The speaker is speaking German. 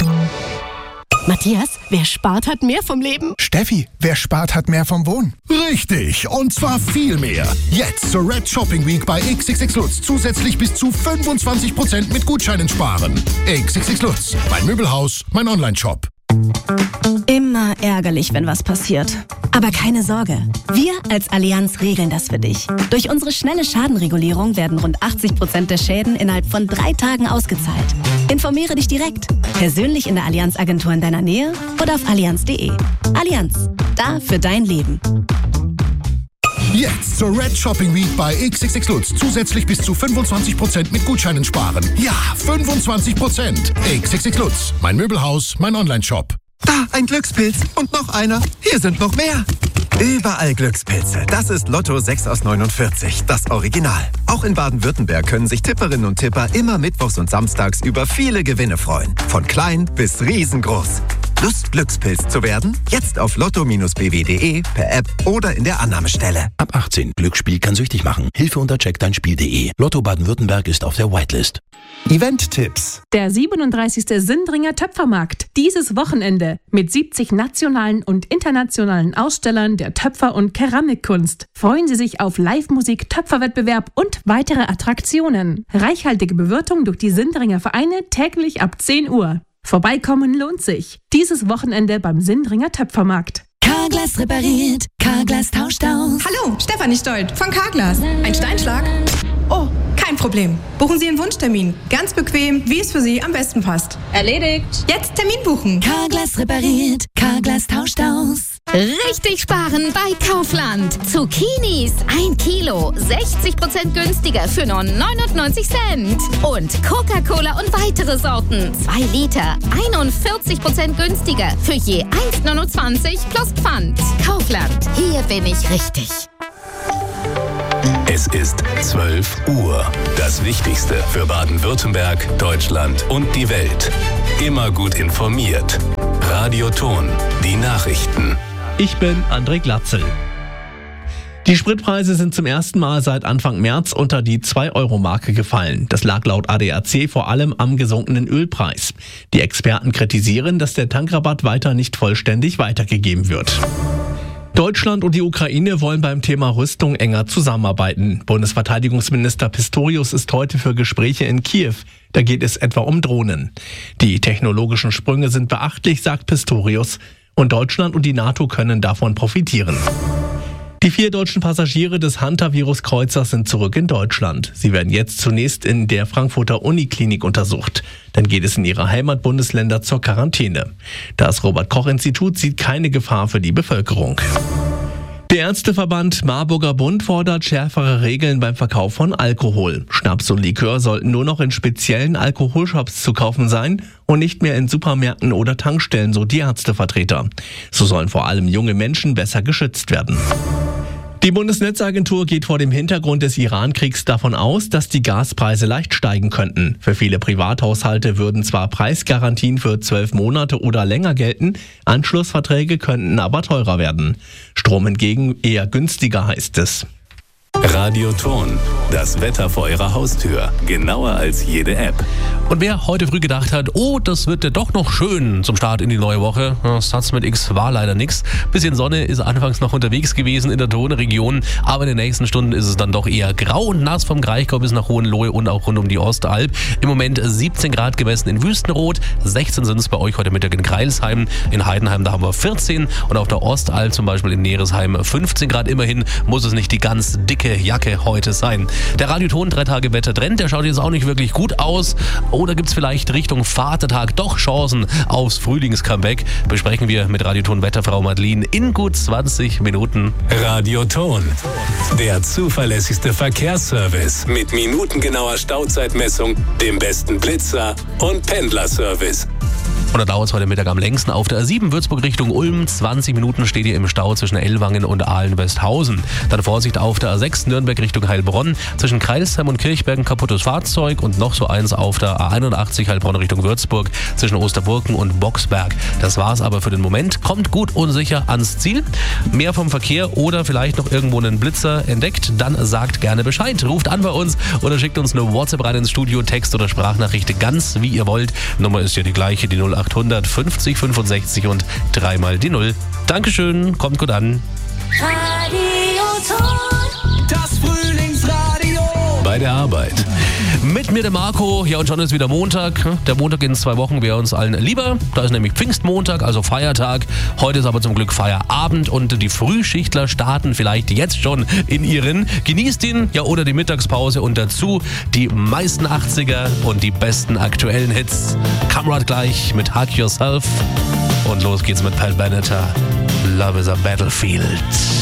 Matthias, wer spart, hat mehr vom Leben. Steffi, wer spart, hat mehr vom Wohnen. Richtig, und zwar viel mehr. Jetzt zur Red Shopping Week bei XXX Lutz zusätzlich bis zu 25% mit Gutscheinen sparen. XXX Lutz, mein Möbelhaus, mein Online-Shop. Immer ärgerlich, wenn was passiert. Aber keine Sorge, wir als Allianz regeln das für dich. Durch unsere schnelle Schadenregulierung werden rund 80% der Schäden innerhalb von 3 Tagen ausgezahlt. Informiere dich direkt, persönlich in der Allianz-Agentur in deiner Nähe oder auf allianz.de. Allianz, da für dein Leben. Jetzt zur Red Shopping Week bei XXX Lutz zusätzlich bis zu 25% mit Gutscheinen sparen. Ja, 25%. XXX Lutz, mein Möbelhaus, mein Online-Shop. Da, ein Glückspilz und noch einer. Hier sind noch mehr. Überall Glückspilze. Das ist Lotto 6 aus 49, das Original. Auch in Baden-Württemberg können sich Tipperinnen und Tipper immer mittwochs und samstags über viele Gewinne freuen. Von klein bis riesengroß. Lust, Glückspilz zu werden? Jetzt auf lotto-bw.de, per App oder in der Annahmestelle. Ab 18. Glücksspiel kann süchtig machen. Hilfe unter checkdeinspiel.de. Lotto Baden-Württemberg ist auf der Whitelist. Event-Tipps. Der 37. Sindringer Töpfermarkt. Dieses Wochenende mit 70 nationalen und internationalen Ausstellern der Töpfer- und Keramikkunst. Freuen Sie sich auf Live-Musik, Töpferwettbewerb und weitere Attraktionen. Reichhaltige Bewirtung durch die Sindringer Vereine täglich ab 10 Uhr. Vorbeikommen lohnt sich. Dieses Wochenende beim Sindringer Töpfermarkt. Carglass repariert, Carglass tauscht aus. Hallo, Stefanie Stolt von Carglass. Ein Steinschlag? Oh, kein Problem. Buchen Sie einen Wunschtermin. Ganz bequem, wie es für Sie am besten passt. Erledigt. Jetzt Termin buchen. Carglass repariert, Carglass tauscht aus. Richtig sparen bei Kaufland. Zucchinis 1 Kilo, 60% günstiger für nur 99 Cent. Und Coca-Cola und weitere Sorten 2 Liter, 41% günstiger für je 1,29 plus Pfand. Kaufland, hier bin ich richtig. Es ist 12 Uhr. Das Wichtigste für Baden-Württemberg, Deutschland und die Welt. Immer gut informiert. Radio Ton, die Nachrichten. Ich bin André Glatzel. Die Spritpreise sind zum ersten Mal seit Anfang März unter die 2-Euro-Marke gefallen. Das lag laut ADAC vor allem am gesunkenen Ölpreis. Die Experten kritisieren, dass der Tankrabatt weiter nicht vollständig weitergegeben wird. Deutschland und die Ukraine wollen beim Thema Rüstung enger zusammenarbeiten. Bundesverteidigungsminister Pistorius ist heute für Gespräche in Kiew. Da geht es etwa um Drohnen. Die technologischen Sprünge sind beachtlich, sagt Pistorius. Und Deutschland und die NATO können davon profitieren. Die 4 deutschen Passagiere des Hantavirus-Kreuzers sind zurück in Deutschland. Sie werden jetzt zunächst in der Frankfurter Uniklinik untersucht. Dann geht es in ihre Heimatbundesländer zur Quarantäne. Das Robert-Koch-Institut sieht keine Gefahr für die Bevölkerung. Der Ärzteverband Marburger Bund fordert schärfere Regeln beim Verkauf von Alkohol. Schnaps und Likör sollten nur noch in speziellen Alkoholshops zu kaufen sein und nicht mehr in Supermärkten oder Tankstellen, so die Ärztevertreter. So sollen vor allem junge Menschen besser geschützt werden. Die Bundesnetzagentur geht vor dem Hintergrund des Iran-Kriegs davon aus, dass die Gaspreise leicht steigen könnten. Für viele Privathaushalte würden zwar Preisgarantien für 12 Monate oder länger gelten, Anschlussverträge könnten aber teurer werden. Strom hingegen eher günstiger, heißt es. Radio Ton, das Wetter vor Ihrer Haustür. Genauer als jede App. Und wer heute früh gedacht hat, oh, das wird ja doch noch schön zum Start in die neue Woche, Satz mit X war leider nix. Bisschen Sonne ist anfangs noch unterwegs gewesen in der Tone-Region, aber in den nächsten Stunden ist es dann doch eher grau und nass vom Kraichgau bis nach Hohenlohe und auch rund um die Ostalb. Im Moment 17 Grad gemessen in Wüstenrot, 16 sind es bei euch heute Mittag in Greilsheim, in Heidenheim da haben wir 14 und auf der Ostalb zum Beispiel in Neresheim 15 Grad. Immerhin muss es nicht die ganz dicke Jacke heute sein. Der Radioton 3-Tage-Wetter-Trend, der schaut jetzt auch nicht wirklich gut aus. Oder gibt es vielleicht Richtung Vatertag doch Chancen aufs Frühlings-Comeback? Besprechen wir mit Radioton-Wetterfrau Madeline in gut 20 Minuten. Radioton, der zuverlässigste Verkehrsservice mit minutengenauer Stauzeitmessung, dem besten Blitzer und Pendlerservice. Und da dauert es heute Mittag am längsten auf der A7 Würzburg Richtung Ulm. 20 Minuten steht ihr im Stau zwischen Ellwangen und Aalen-Westhausen. Dann Vorsicht auf der A6 Nürnberg Richtung Heilbronn. Zwischen Kreilsheim und Kirchberg ein kaputtes Fahrzeug und noch so eins auf der A81 Heilbronn Richtung Würzburg zwischen Osterburken und Boxberg. Das war's aber für den Moment. Kommt gut und sicher ans Ziel. Mehr vom Verkehr oder vielleicht noch irgendwo einen Blitzer entdeckt, dann sagt gerne Bescheid. Ruft an bei uns oder schickt uns eine WhatsApp rein ins Studio, Text oder Sprachnachricht, ganz wie ihr wollt. Nummer ist ja die gleiche, die 08 0800 50 65 und 3 mal die 0. Dankeschön, kommt gut an. Das Frühlingsradio. Bei der Arbeit. Mit mir der Marco, ja, und schon ist wieder Montag. Der Montag in 2 Wochen wäre uns allen lieber. Da ist nämlich Pfingstmontag, also Feiertag. Heute ist aber zum Glück Feierabend und die Frühschichtler starten vielleicht jetzt schon in ihren. Genießt ihn, ja, oder die Mittagspause und dazu die meisten 80er und die besten aktuellen Hits. Kamrad gleich mit Hug Yourself und los geht's mit Pat Benatar. Love is a Battlefield.